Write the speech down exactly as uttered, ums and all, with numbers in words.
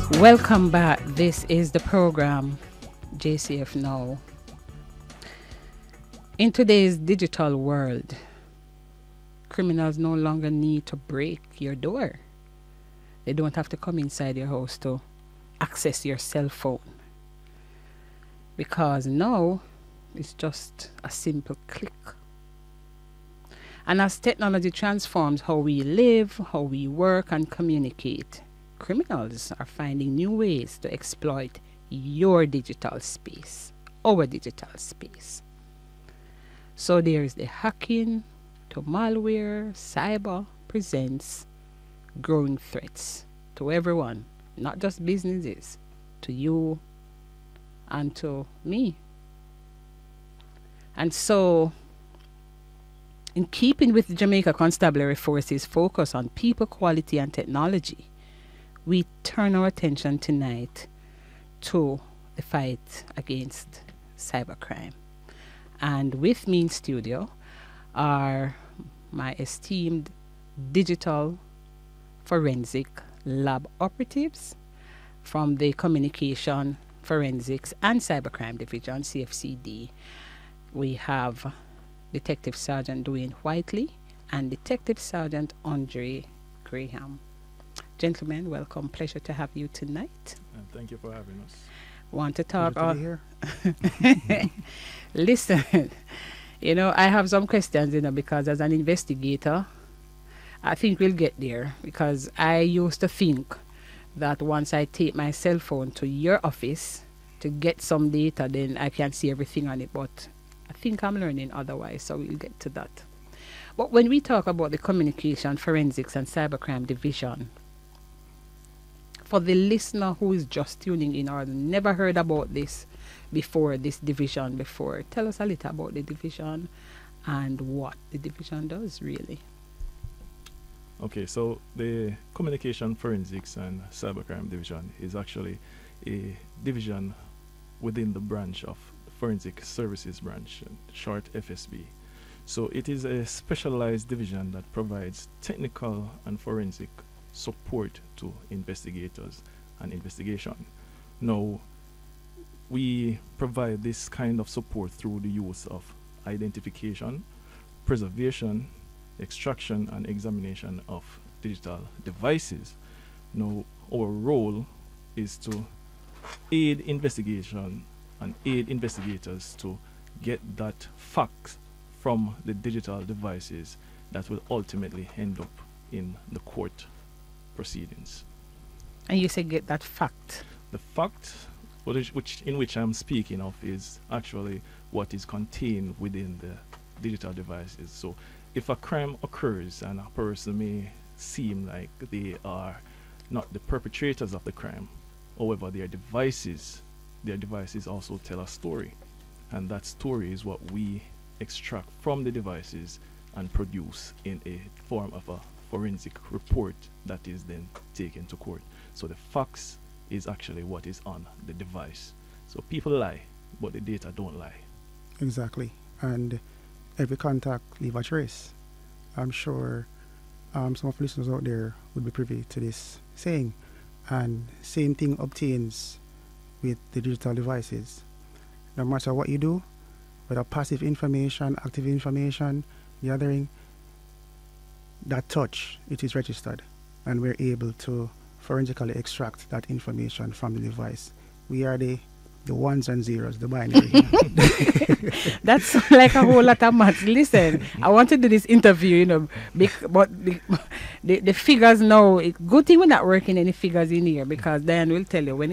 Welcome back. This is the program J C F Now. In today's digital world, criminals no longer need to break your door. They don't have to come inside your house to access your cell phone. Because now it's just a simple click. And as technology transforms how we live, how we work and communicate, criminals are finding new ways to exploit your digital space, our digital space. So there is the hacking to malware. Cyber presents growing threats to everyone, not just businesses, to you and to me. And so, in keeping with Jamaica Constabulary Force's focus on people, quality and technology, we turn our attention tonight to the fight against cybercrime. And with me in studio are my esteemed digital forensic lab operatives from the Communication Forensics and Cybercrime Division, C F C D. We have Detective Sergeant Dwayne Whiteley and Detective Sergeant Andre Graham. Gentlemen, welcome. Pleasure to have you tonight. And thank you for having us. Want to talk? To be here. Listen, you know, I have some questions, you know, because as an investigator, I think we'll get there, because I used to think that once I take my cell phone to your office to get some data, then I can see everything on it. But I think I'm learning otherwise, so we'll get to that. But when we talk about the Communication Forensics and Cybercrime Division, for the listener who is just tuning in or never heard about this before, this division before, tell us a little about the division and what the division does, really. Okay, so the Communication Forensics and Cybercrime Division is actually a division within the branch of Forensic Services Branch, short F S B. So it is a specialized division that provides technical and forensic support to investigators and investigation. Now, we provide this kind of support through the use of identification, preservation, extraction and examination of digital devices. Now, our role is to aid investigation and aid investigators to get that fact from the digital devices that will ultimately end up in the court proceedings. And you say get that fact. The fact which, which in which I'm speaking of is actually what is contained within the digital devices. So if a crime occurs and a person may seem like they are not the perpetrators of the crime, however, their devices, their devices also tell a story. And that story is what we extract from the devices and produce in a form of a forensic report that is then taken to court. So the facts is actually what is on the device. So people lie, but the data don't lie. Exactly. And every contact leave a trace. I'm sure um, some of the listeners out there would be privy to this saying. And same thing obtains with the digital devices. No matter what you do, whether passive information, active information, gathering, that touch, it is registered, and we're able to forensically extract that information from the device. We are the the ones and zeros, the binary. That's like a whole lot of maths. Listen, I want to do this interview, you know, bec- but the, the, the figures now, it, good thing we're not working any figures in here, because Diane will tell you when